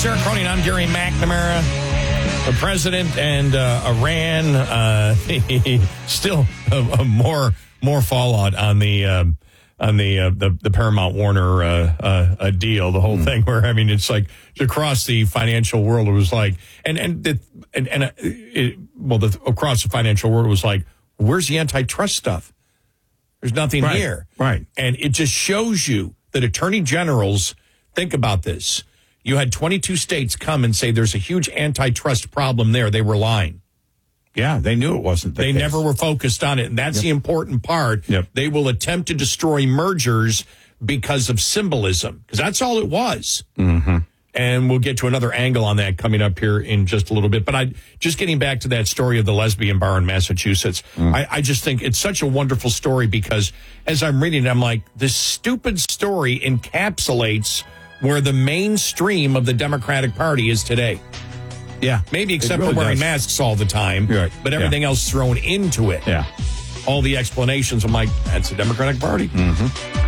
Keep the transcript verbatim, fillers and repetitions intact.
Sarah Cronin. I'm Gary McNamara. The president and uh, Iran, uh, still uh, uh, more more fallout on the uh, on the, uh, the the Paramount Warner uh, uh, deal. The whole mm. thing, where I mean, it's like across the financial world, it was like, and and the, and, and uh, it, well, the, across the financial world, it was like, where's the antitrust stuff? There's nothing right. here, right? And it just shows you that attorney generals think about this. You had twenty-two states come and say there's a huge antitrust problem there. They were lying. Yeah, they knew it wasn't the They case. never were focused on it, and that's yep. the important part. Yep. They will attempt to destroy mergers because of symbolism, because that's all it was. Mm-hmm. And we'll get to another angle on that coming up here in just a little bit. But I just getting back to that story of the lesbian bar in Massachusetts, mm. I, I just think it's such a wonderful story, because as I'm reading it, I'm like, this stupid story encapsulates where the mainstream of the Democratic Party is today. Yeah. Maybe except really for wearing does. masks all the time, right. but everything yeah. else thrown into it. Yeah. All the explanations, I'm like, that's the Democratic Party. Mm-hmm.